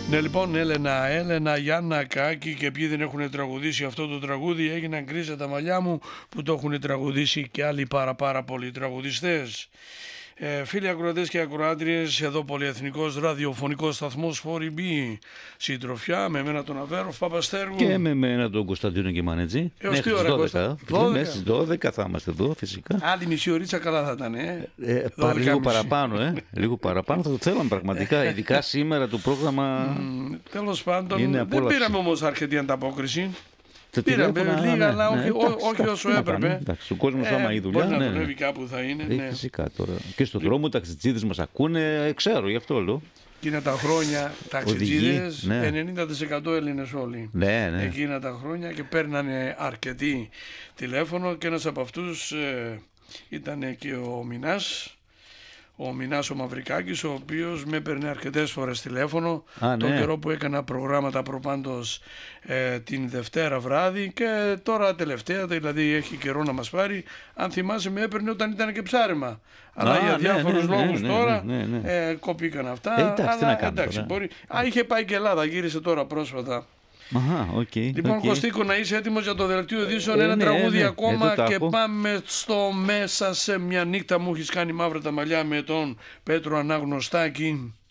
Ναι, λοιπόν, Έλενα, Γιάννα, Κάκη και ποιοι δεν έχουν τραγουδήσει αυτό το τραγούδι, έγιναν γκρίζα τα μαλλιά μου, που το έχουν τραγουδήσει και άλλοι πάρα πολλοί τραγουδιστές. Φίλοι ακροατές και ακροάτριες, εδώ πολυεθνικός ραδιοφωνικός σταθμός 4B, συντροφιά με μένα τον Αβέροφ Παπαστέργου και με μένα τον Κωνσταντίνο Κεμανετζή. Έως τι ώρα, Κώστα? 12. Μέχρι τις 12 θα είμαστε εδώ φυσικά. Άλλη μισή ωρίτσα καλά θα ήταν, λίγο παραπάνω, λίγο παραπάνω θα το θέλαμε πραγματικά, ειδικά σήμερα το πρόγραμμα. Τέλος πάντων, δεν πήραμε όμως αρκετή ανταπόκριση. Πήραμε λίγα, αλλά όχι όσο έπρεπε. Ο κόσμος άμα η δουλειά. Μπορεί να δουλεύει κάπου θα είναι. Φυσικά τώρα. Και στον δρόμο οι ταξιτζίδες μας ακούνε, ξέρω, γι' αυτό λέω. Εκείνα τα χρόνια ταξιτζίδες, 90% Έλληνες όλοι. Ναι. Εκείνα τα χρόνια και παίρνανε αρκετοί τηλέφωνο και ένας από αυτούς ήταν και ο Μινάς. Ο Μινάς ο Μαυρικάκης, ο οποίος με έπαιρνε αρκετές φορές τηλέφωνο τον καιρό που έκανα προγράμματα προπάντως την Δευτέρα βράδυ, και τώρα τελευταία, δηλαδή έχει καιρό να μας πάρει. Αν θυμάσαι, με έπαιρνε όταν ήταν και ψάρεμα. Αλλά για διάφορους λόγους τώρα κοπήκαν αυτά. Εντάξει, μπορεί. Είχε πάει και Ελλάδα, γύρισε τώρα πρόσφατα. Λοιπόν, Κωστίκο, να είσαι έτοιμος για το δελτίο ειδήσεων. Ένα τραγούδι ακόμα και πάμε στο μέσα σε μια νύχτα. Μου έχεις κάνει μαύρα τα μαλλιά με τον Πέτρο Αναγνωστάκη.